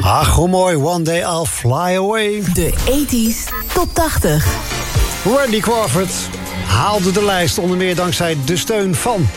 Ach, hoe mooi. One Day I'll Fly Away. De 80s Top 80. Randy Crawford haalde de lijst onder meer dankzij de steun van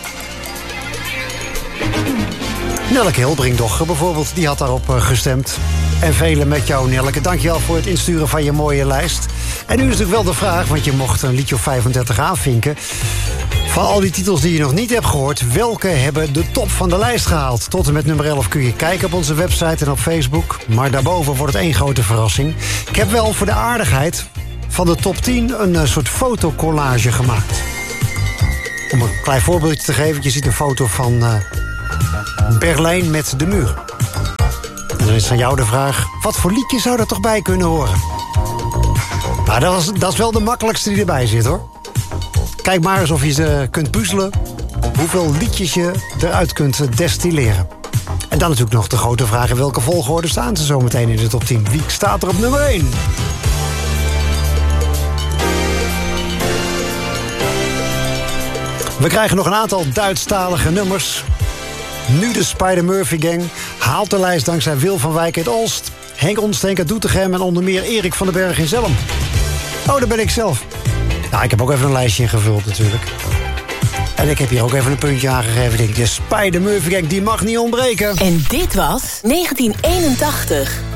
Nelleke Hilbrink-Dogger bijvoorbeeld. Die had daarop gestemd. En velen met jou, Nelleke. Dankjewel voor het insturen van je mooie lijst. En nu is natuurlijk wel de vraag, want je mocht een liedje of 35 aanvinken. Van al die titels die je nog niet hebt gehoord, welke hebben de top van de lijst gehaald? Tot en met nummer 11 kun je kijken op onze website en op Facebook. Maar daarboven wordt het één grote verrassing. Ik heb wel voor de aardigheid van de top 10 een soort fotocollage gemaakt. Om een klein voorbeeldje te geven, je ziet een foto van Berlijn met de muur. En dan is aan jou de vraag, wat voor liedje zou er toch bij kunnen horen? Nou, dat is wel de makkelijkste die erbij zit, hoor. Kijk maar eens of je ze kunt puzzelen. Hoeveel liedjes je eruit kunt destilleren. En dan natuurlijk nog de grote vraag, in welke volgorde staan ze zo meteen in de top 10? Wie staat er op nummer 1? We krijgen nog een aantal Duitsstalige nummers. Nu de Spider-Murphy Gang haalt de lijst dankzij Wil van Wijk uit Olst, Henk Onstenk uit Doetinchem en onder meer Erik van den Berg in Zelm. Oh, daar ben ik zelf. Nou, ik heb ook even een lijstje ingevuld natuurlijk. En ik heb hier ook even een puntje aangegeven. Ik denk, de Spider-Murphy Gang, die mag niet ontbreken. En dit was 1981.